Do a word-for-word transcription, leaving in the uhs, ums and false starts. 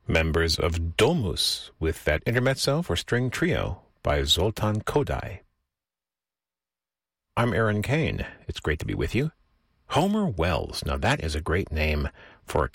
members of Domus with that intermezzo for string trio by Zoltan Kodály. I'm Aaron Kane. It's great to be with you. Homer Wells. Now that is a great name for a